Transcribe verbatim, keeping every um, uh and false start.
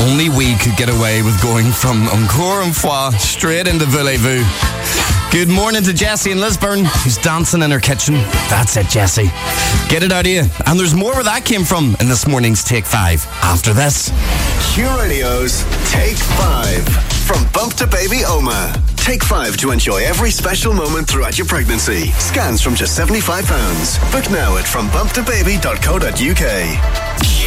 Only we could get away with going from Encore une fois straight into Voulez-Vous. Good morning to Jessie in Lisburn, who's dancing in her kitchen. That's it, Jessie. Get it out of you. And there's more where that came from in this morning's Take Five. After this. Q Radio's Take Five. From Bump to Baby Oma. Take five to enjoy every special moment throughout your pregnancy. Scans from just seventy-five pounds. Book now at from bump to baby dot co dot uk.